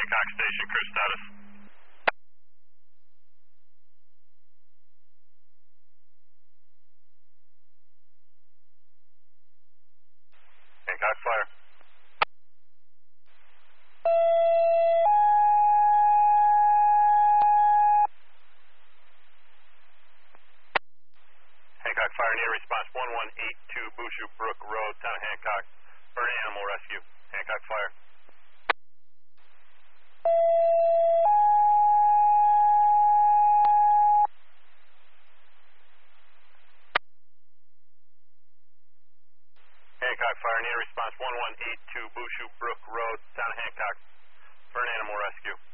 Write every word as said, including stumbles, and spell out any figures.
Hancock Station, crew status. Hancock, fire. Hancock, fire, near response one one eight two Bushu Brook Road, town of Hancock. Burn animal rescue. Hancock, fire. Hancock, fire, near response one one eight two Bushu Brook Road, town of Hancock. Burn animal rescue.